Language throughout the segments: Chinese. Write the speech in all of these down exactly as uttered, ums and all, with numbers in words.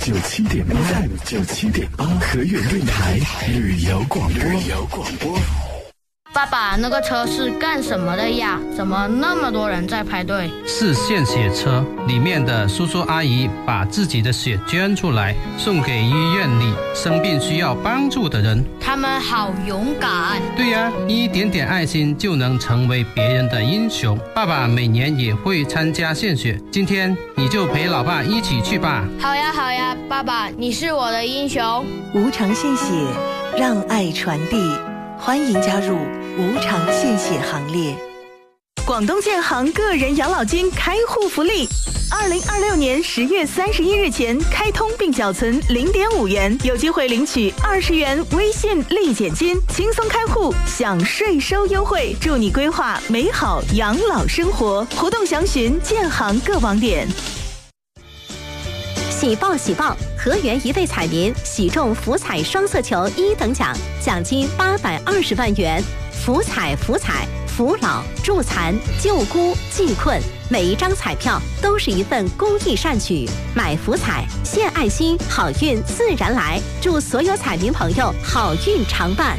九七点八 F M 九七点八河源电台旅游广播。旅游广播。 爸爸，那个车是干什么的呀？怎么那么多人在排队？ 是献血车，里面的叔叔阿姨把自己的血捐出来，送给医院里生病需要帮助的人。 他们好勇敢。 对呀，一点点爱心就能成为别人的英雄。爸爸每年也会参加献血，今天你就陪老爸一起去吧。 好呀好呀，爸爸，你是我的英雄。 无偿献血，让爱传递，欢迎加入无偿献血行列。广东建行个人养老金开户福利，二零二六年十月三十一日前开通并缴存零点五元，有机会领取二十元微信立减金，轻松开户享税收优惠，助你规划美好养老生活。活动详询建行各网点。 喜报喜报！河源一位彩民喜中福彩双色球一等奖，奖金八百二十万元。福彩福彩，扶老助残救孤济困，每一张彩票都是一份公益善举。买福彩献爱心，好运自然来。祝所有彩民朋友好运常伴。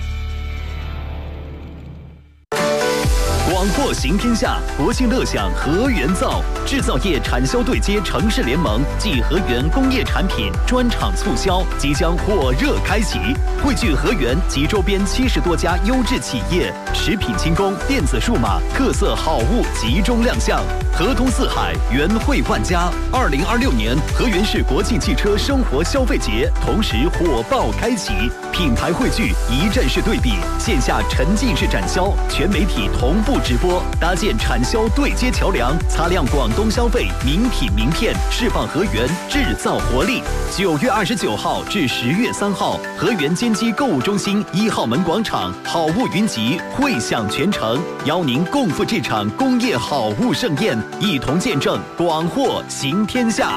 广货行天下，国庆乐享河源造，制造业产销对接城市联盟暨河源工业产品专场促销即将火热开启，汇聚河源及周边七十多家优质企业，食品轻工、电子数码特色好物集中亮相，河通四海，源汇万家。二零二六年河源市国际汽车生活消费节同时火爆开启，品牌汇聚，一站式对比，线下沉浸式展销，全媒体同步直播，搭建产销对接桥梁，擦亮广东消费名品名片，释放河源制造活力。九月二十九号至十月三号，河源坚基购物中心一号门广场好物云集，汇享全城，邀您共赴这场工业好物盛宴，一同见证广货行天下。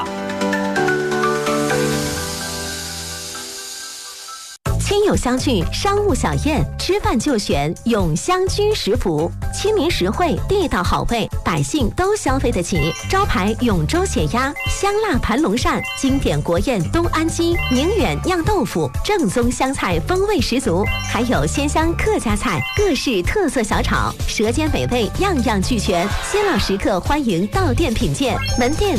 亲友相聚，商务小宴，吃饭就选永香居食府，亲民实惠，地道好味，百姓都消费得起。招牌永州血鸭、香辣盘龙鳝，经典国宴东安鸡、宁远酿豆腐，正宗湘菜风味十足，还有鲜香客家菜，各式特色小炒，舌尖美味样样俱全。新老食客欢迎到店品鉴，门店